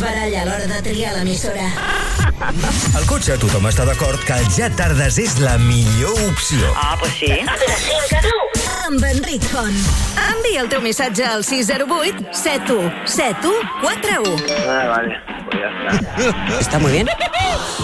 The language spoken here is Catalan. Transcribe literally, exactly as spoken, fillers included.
baralla a l'hora de triar l'emissora. Al cotxe tothom està d'acord que el Ja Tardes és la millor opció. Ah, pues sí. De cinc a nou. Amb Enric Font. Envia el teu missatge al sis zero vuit set u set u quatre u. Ah, vale, pues ya está. Está muy bien.